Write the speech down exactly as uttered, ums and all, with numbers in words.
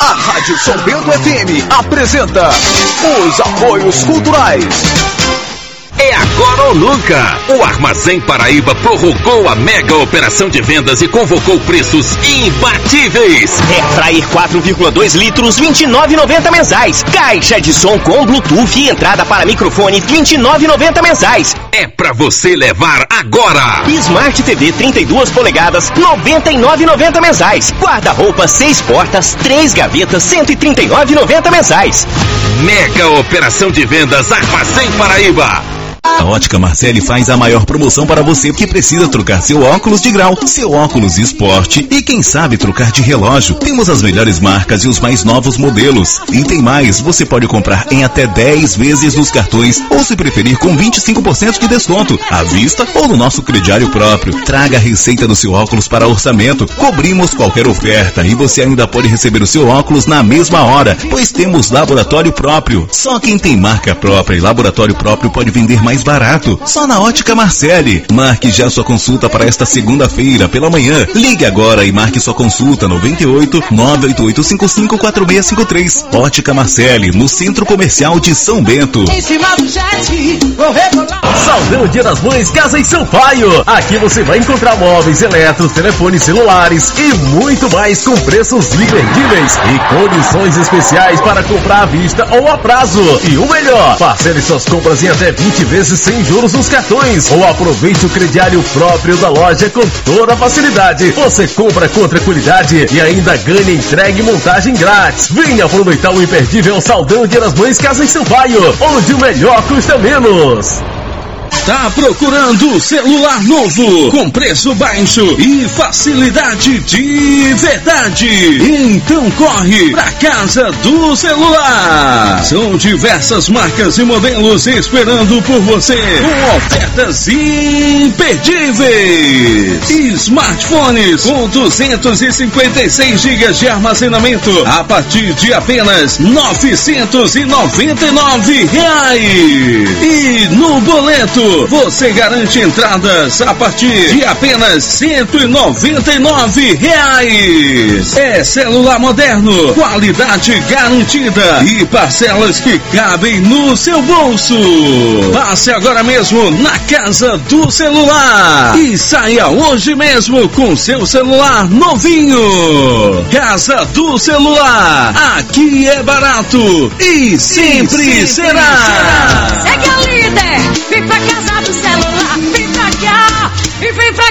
A Rádio São Bento F M apresenta os apoios culturais. É agora ou nunca! O Armazém Paraíba prorrogou a mega operação de vendas e convocou preços imbatíveis. Airfryer quatro vírgula dois litros, vinte e nove reais e noventa centavos mensais. Caixa de som com Bluetooth e entrada para microfone, vinte e nove reais e noventa centavos mensais. É pra você levar agora! Smart T V trinta e duas polegadas, noventa e nove reais e noventa centavos mensais. Guarda-roupa seis portas, três gavetas, cento e trinta e nove reais e noventa centavos mensais. Mega operação de vendas Armazém Paraíba. A Ótica Marcelli faz a maior promoção para você que precisa trocar seu óculos de grau, seu óculos esporte e quem sabe trocar de relógio. Temos as melhores marcas e os mais novos modelos. E tem mais, você pode comprar em até dez vezes nos cartões ou se preferir com vinte e cinco por cento de desconto, à vista ou no nosso crediário próprio. Traga a receita do seu óculos para orçamento. Cobrimos qualquer oferta e você ainda pode receber o seu óculos na mesma hora, pois temos laboratório próprio. Só quem tem marca própria e laboratório próprio pode vender mais mais barato, só na Ótica Marcelli. Marque já sua consulta para esta segunda-feira pela manhã. Ligue agora e marque sua consulta noventa e oito, nove oito oito cinco cinco, quatro seis cinco três. Ótica Marcelli, no Centro Comercial de São Bento. Em cima do jet, vou rebolar. Saldão Dia das Mães Casa em Sampaio. Aqui você vai encontrar móveis, eletros, telefones celulares e muito mais com preços imperdíveis e condições especiais para comprar à vista ou a prazo. E o melhor, parcele suas compras em até vinte vezes sem juros nos cartões ou aproveite o crediário próprio da loja com toda a facilidade. Você compra com tranquilidade e ainda ganha entrega e montagem grátis. Venha aproveitar o imperdível Saldão Dia das Mães Casa em Sampaio, onde o melhor custa menos. Tá procurando celular novo, com preço baixo e facilidade de verdade? Então corre pra Casa do Celular. São diversas marcas e modelos esperando por você, com ofertas imperdíveis. Smartphones com duzentos e cinquenta e seis gigas de armazenamento a partir de apenas novecentos e noventa e nove reais. E no boleto você garante entradas a partir de apenas cento e noventa e nove reais. É celular moderno, qualidade garantida e parcelas que cabem no seu bolso. Passe agora mesmo na Casa do Celular e saia hoje mesmo com seu celular novinho. Casa do Celular, aqui é barato e sempre, e sempre será. será. Segue o líder, vem pra Casa do Celular, vem pra cá e vem pra